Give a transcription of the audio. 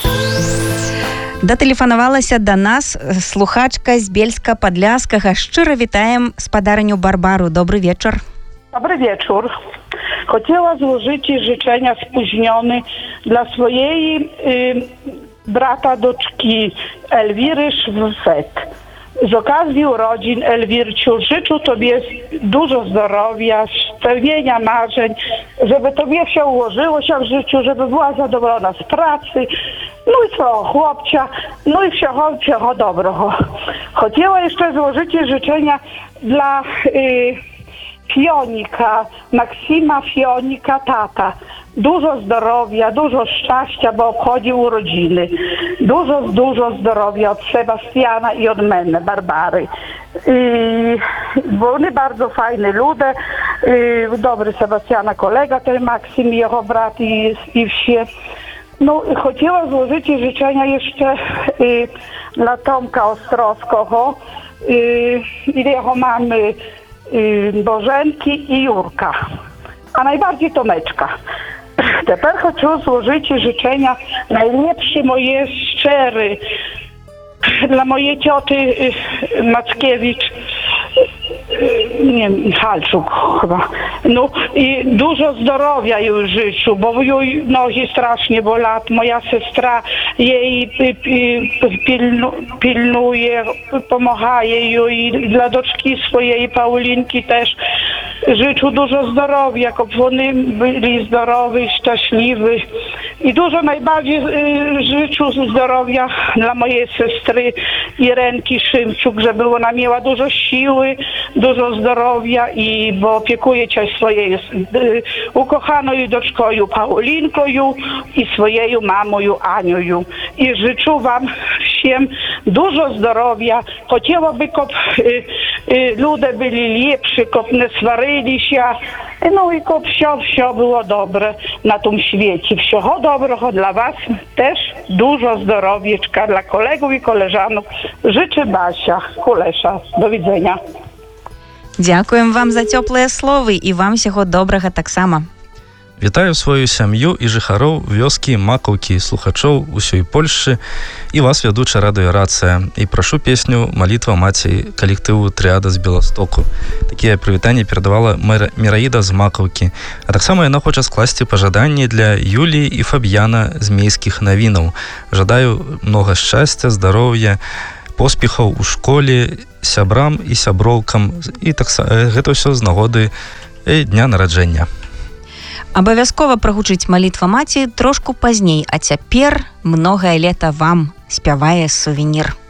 Датэлефанавалася да нас слухачка з Бельска-Падляскага. Шчыра вітаем спадарню Барбару. Добрый вечер. Dobry wieczór. Chciała złożyć życzenia spóźnione dla swojej brata doczki Elwiry Szwed. Z okazji urodzin, Elwirciu, życzę Tobie dużo zdrowia, spełnienia marzeń, żeby Tobie się ułożyło się w życiu, żeby była zadowolona z pracy, no i swojego chłopcia, no i wszego dobrego. Chciała jeszcze złożyć życzenia dla Fionika, Maksima Fionika, tata. Dużo zdrowia, dużo szczęścia, bo obchodził urodziny. Dużo zdrowia od Sebastiana i od mnie, Barbary. Bo oni bardzo fajny ludzie. Dobry Sebastiana kolega, ten Maksim, jego brat i wsie. No, chciała złożyć życzenia jeszcze dla Tomka Ostrowskiego i jego mamy Bożenki i Jurka, a najbardziej Tomeczka. Teraz chcę złożyć życzenia najlepsze moje szczery dla mojej cioty Mackiewicz, nie, Michalczuk chyba. No i dużo zdrowia jej życzę, bo jej nogi strasznie bolą. Moja siostra jej pilnuje, pomaga jej i dla doczki swojej Paulinki też życzę dużo zdrowia, żeby oni byli zdrowi, szczęśliwi. I dużo najbardziej życzę zdrowia dla mojej siostry Irenki Szymczuk, żeby ona miała dużo siły, dużo zdrowia i bo opiekuje się swojej ukochaną doczką Paulinką i swojej mamą Anią. I życzę wam всем dużo zdrowia. Chciałaby, żeby ludzie byli lepsi, żeby nie swarili się. No i żeby wszystko było dobre na tym świecie. Wszystkiego dobrego dla was też. Dużo zdrowieczka dla kolegów i koleżanów. Życzę Basia Kulesza. Do widzenia. Дзякуем вам за цёплыя словы і вам всяго добрага таксама. Вітаю сваю сям'ю і жыхароў вёскі Макаўкі, слухачоў усёй Польшчы і вас вядуча радыёрацыя. І прашу песню «Малітва маці» калектыву «Трыада» з Беластоку. Такія прывітанні перадавала Міраіда з Макаўкі. А таксама яна хоча скласці пажаданні для Юліі і Фаб'яна з Мейскіх навінаў. Жадаю многа шчасця, здароўя, поспехаў у школе, сябрам і сяброўкам. І гэта ўсё з нагоды дня нараджэння. Абавязкова прагучыць «Малітва маці» трошку пазней, а цяпер «Многае лета вам» спявае «Сувенір».